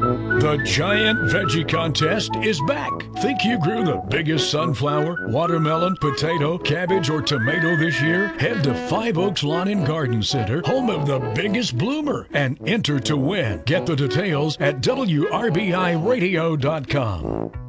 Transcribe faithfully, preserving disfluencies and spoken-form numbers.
The Giant Veggie Contest is back. Think you grew the biggest sunflower, watermelon, potato, cabbage, or tomato this year? Head to Five Oaks Lawn and Garden Center, home of the biggest bloomer, and enter to win. Get the details at W R B I radio dot com.